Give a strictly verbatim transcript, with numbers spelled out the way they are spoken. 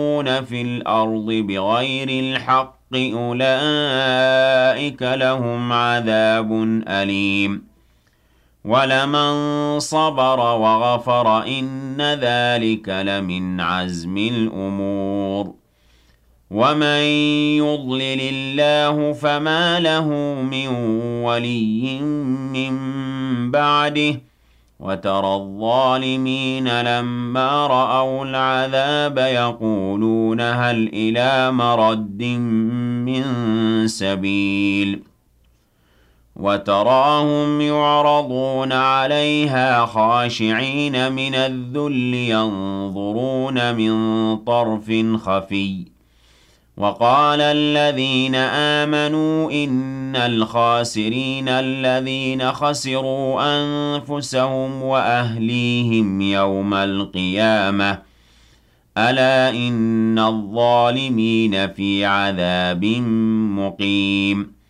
في الأرض بغير الحق أولئك لهم عذاب أليم ولمن صبر وغفر إن ذلك لمن عزم الأمور ومن يضلل الله فما له من ولي من بعده وترى الظالمين لما رأوا العذاب يقولون هل إلى مرد من سبيل وتراهم يعرضون عليها خاشعين من الذل ينظرون من طرف خفي وقال الذين آمنوا إن الخاسرين الذين خسروا أنفسهم وأهليهم يوم القيامة ألا إن الظالمين في عذاب مقيم